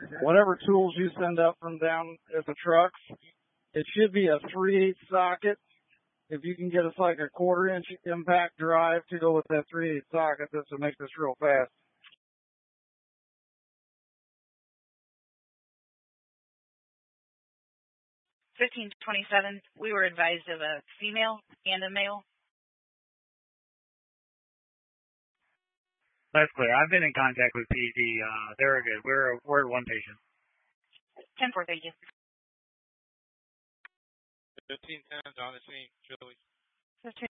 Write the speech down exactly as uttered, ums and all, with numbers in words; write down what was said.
whatever tools you send up from down at the trucks, it should be a three eighths socket. If you can get us like a quarter inch impact drive to go with that three eighths socket, this will make this real fast. fifteen twenty-seven, we were advised of a female and a male. That's clear. I've been in contact with P D. Uh, they're good. We're, we're one patient. ten four, thank you. fifteen ten, on the scene, Julie. fifteen